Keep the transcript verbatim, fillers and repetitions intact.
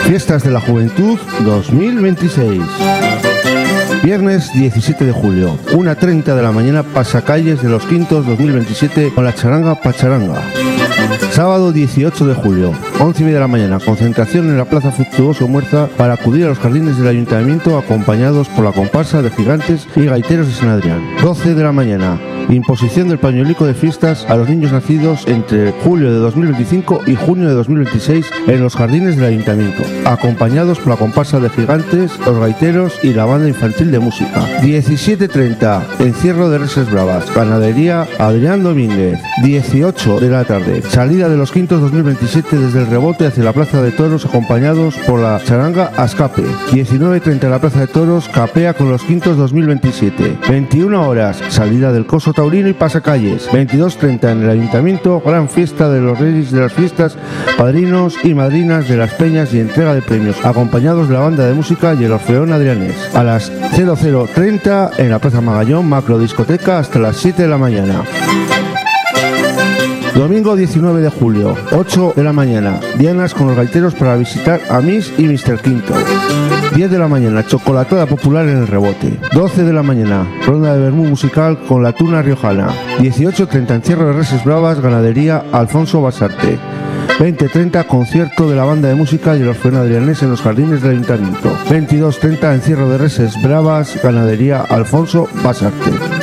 Fiestas de la Juventud dos mil veintiséis. Viernes diecisiete de julio, una treinta de la mañana, Pasacalles de los Quintos dos mil veintisiete con la charanga Pacharanga. Sábado dieciocho de julio, once y media de la mañana, concentración en la Plaza Fructuoso Muerza para acudir a los jardines del Ayuntamiento acompañados por la comparsa de gigantes y gaiteros de San Adrián. doce de la mañana, imposición del pañuelico de fiestas a los niños nacidos entre julio de dos mil veinticinco y junio de dos mil veintiséis en los jardines del Ayuntamiento, acompañados por la comparsa de gigantes, los gaiteros y la banda infantil de música. diecisiete treinta, encierro de reses bravas, ganadería Adrián Domínguez. dieciocho de la tarde, salida de los Quintos dos mil veintisiete desde el Rebote hacia la Plaza de Toros acompañados por la charanga Ascape. diecinueve treinta en la Plaza de Toros, capea con los Quintos dos mil veintisiete. veintiuna horas, salida del Coso Taurino y Pasacalles. veintidós treinta en el Ayuntamiento, gran fiesta de los Reyes de las Fiestas, padrinos y madrinas de las peñas y entrega de premios, acompañados de la banda de música y el Orfeón Adrianés. A las cero treinta en la Plaza Magallón, macro discoteca hasta las siete de la mañana. Domingo diecinueve de julio, ocho de la mañana, dianas con los gaiteros para visitar a Miss y mister Quinto. diez de la mañana, chocolatada popular en el Rebote. doce de la mañana, ronda de vermú musical con la tuna riojana. dieciocho treinta, encierro de reses bravas, ganadería Alfonso Basarte. veinte treinta, concierto de la banda de música y el Orfeón Adrianés en los jardines del Ayuntamiento. veintidós treinta, encierro de reses bravas, ganadería Alfonso Basarte.